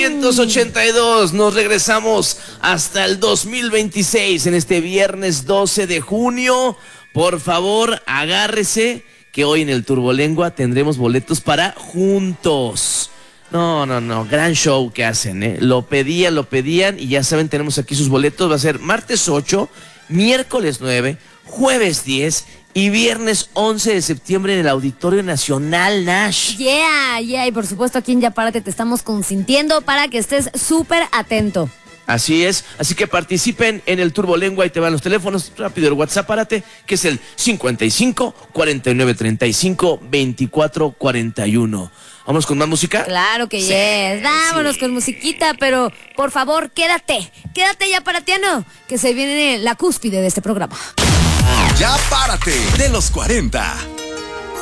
1982. Nos regresamos hasta el 2026 en este viernes 12 de junio. Por favor, agárrese que hoy en el Turbolengua tendremos boletos para Juntos. No, gran show que hacen, ¿eh? Lo pedían y ya saben, tenemos aquí sus boletos. Va a ser martes 8, miércoles 9, jueves 10 y viernes 11 de septiembre en el Auditorio Nacional, Nash. Yeah, y por supuesto aquí en Ya Párate te estamos consintiendo para que estés súper atento. Así es, así que participen en el Turbolengua y te van los teléfonos, rápido el WhatsApp, párate, que es el 55 49 35 24 41. ¿Vamos con más música? Claro que yes, vámonos con musiquita, pero por favor, quédate ya paratiano, que se viene la cúspide de este programa. Ya Párate, de los 40.